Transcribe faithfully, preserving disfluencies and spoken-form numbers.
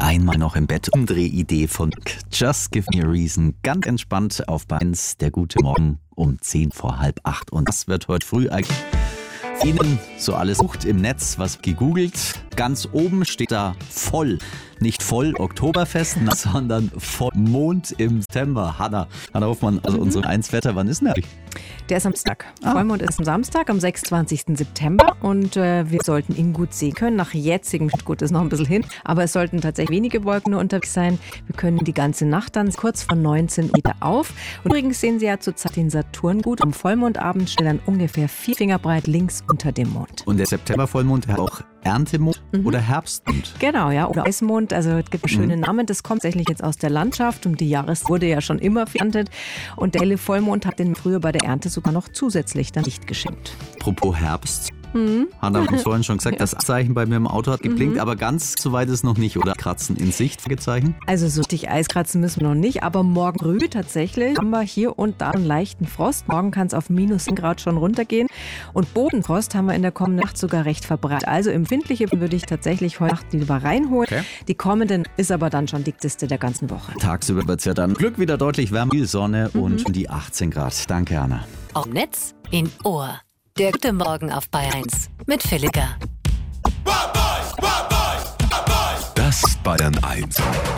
Einmal noch im Bett. Umdrehidee von Just Give Me a Reason. Ganz entspannt auf eins. Der gute Morgen um zehn vor halb acht. Und das wird heute früh eigentlich Ihnen so alles sucht im Netz, was gegoogelt. Ganz oben steht da voll. Nicht voll Oktoberfest, sondern Vollmond im September. Hanna, Hanna Hofmann, also Mhm. unsere eins Wetter, wann ist denn der? Der ist am Samstag. Ah. Vollmond ist am Samstag, am sechsundzwanzigsten September. Und äh, wir sollten ihn gut sehen können. Nach jetzigem, gut, ist noch ein bisschen hin, aber es sollten tatsächlich wenige Wolken nur unterwegs sein. Wir können die ganze Nacht dann kurz vor neunzehn Uhr wieder auf. Und übrigens sehen Sie ja zurzeit den Saturn gut. Am Vollmondabend steht dann ungefähr vier Finger breit links unter dem Mond. Und der September-Vollmond hat auch Erntemond Mhm. oder Herbstmond. Genau, ja, oder Eismond, also es gibt schöne Namen, das kommt tatsächlich jetzt aus der Landschaft und die Jahreszeit wurde ja schon immer geerntet und der helle Vollmond hat den früher bei der Ernte sogar noch zusätzlich dann Licht geschenkt. Apropos Herbst. Mhm. Hanna hat uns vorhin schon gesagt, Ja. das Zeichen bei mir im Auto hat geblinkt, aber ganz so weit ist noch nicht, oder? Kratzen in Sicht, Fragezeichen. Also so richtig Eiskratzen müssen wir noch nicht, aber morgen früh tatsächlich haben wir hier und da einen leichten Frost. Morgen kann es auf minus zehn Grad schon runtergehen und Bodenfrost haben wir in der kommenden Nacht sogar recht verbreitet. Also empfindliche würde ich tatsächlich heute Nacht lieber reinholen. Okay. Die kommenden ist aber dann schon dickste der ganzen Woche. Tagsüber wird es ja dann Glück wieder deutlich wärmer, viel Sonne und um die achtzehn Grad. Danke, Hanna. Auf Netz, in Ohr. Der gute Morgen auf Bayern eins mit Philippa. Das Bayern eins.